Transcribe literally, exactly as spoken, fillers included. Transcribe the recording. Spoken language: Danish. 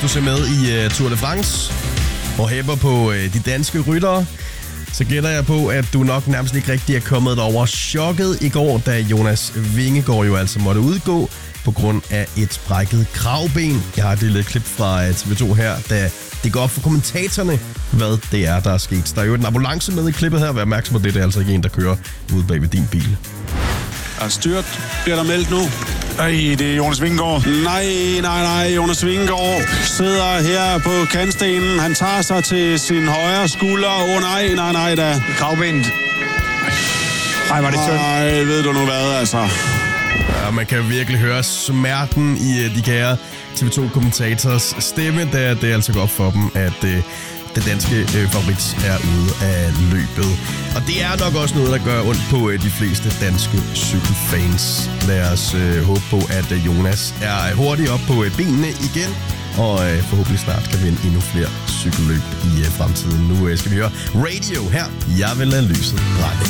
du ser med i uh, Tour de France og hæpper på uh, de danske ryttere, så gætter jeg på, at du nok nærmest ikke rigtig er kommet derover chokket i går, da Jonas Vingegaard jo altså måtte udgå på grund af et brækket kravben. Jeg har et lille klip fra T V to her, da det går op for kommentatorerne, hvad det er, der er sket. Der er jo en ambulance med i klippet her. Vær opmærksom på det, det er altså ikke en, der kører ude bag ved din bil. Og styrt bliver der meldt nu. Ej, det er Jonas Vingegaard. Nej, nej, nej. Jonas Vingegaard sidder her på kantstenen. Han tager sig til sin højre skulder. Åh oh, nej, nej, nej da. Kravbenet. Ej, var det synd. Nej, ved du nu hvad, altså. Ja, man kan virkelig høre smerten i de kære T V to-kommentators stemme, da det altså går op for dem, at uh, den danske uh, favorit er ude af løbet. Og det er nok også noget, der gør ondt på uh, de fleste danske cykelfans. Lad os uh, håbe på, at uh, Jonas er hurtigt op på uh, benene igen, og uh, forhåbentlig snart kan vinde endnu flere cykelløb i uh, fremtiden. Nu uh, skal vi høre Radio her. Jeg vil lade lyset brænde.